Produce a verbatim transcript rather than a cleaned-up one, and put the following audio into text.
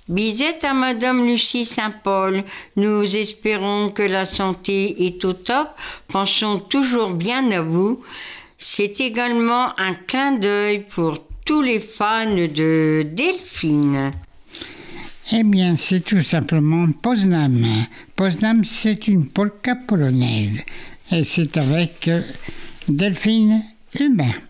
Bisette à Madame Lucie Saint-Paul. Nous espérons que la santé est au top. Pensons toujours bien à vous. C'est également un clin d'œil pour tous les fans de Delphine. Eh bien, c'est tout simplement Poznam. Poznam, c'est une polka polonaise. Et c'est avec Delphine Hubin.